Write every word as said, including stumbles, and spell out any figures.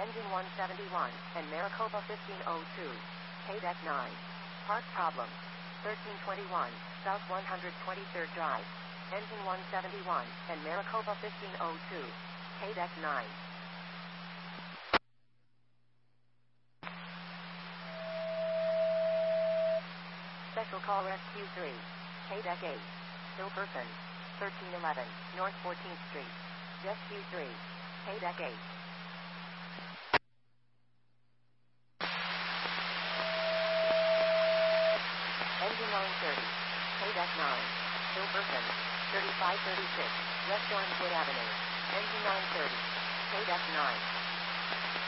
Engine one seventy-one, and Maricopa fifteen oh two. K-Deck nine. Part problem. thirteen twenty-one, South one hundred twenty-third Drive. Engine one seventy-one, and Maricopa fifteen oh two. K-Deck nine. Special call Rescue three. K-Deck eight. Still person. thirteen eleven, North fourteenth Street. Rescue three. K-Deck eight. Engine nine thirty. K-Deck nine. Still person. thirty-five thirty-six, West Orangewood Avenue. Engine nine thirty. K-Deck nine.